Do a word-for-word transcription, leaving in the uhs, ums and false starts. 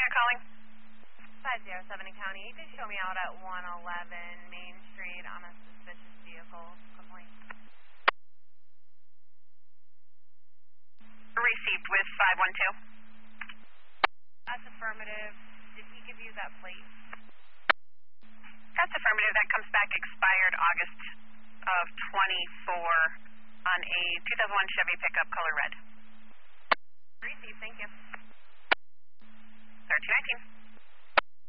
you're calling? five zero seven in County. You can show me out at one eleven Main Street on a suspicious vehicle complaint. Received with five one two. That's affirmative. Did he give you that plate? That's affirmative. That comes back expired August of twenty-four on a two thousand one Chevy pickup, color red. Received. Thank you. thirteen nineteen.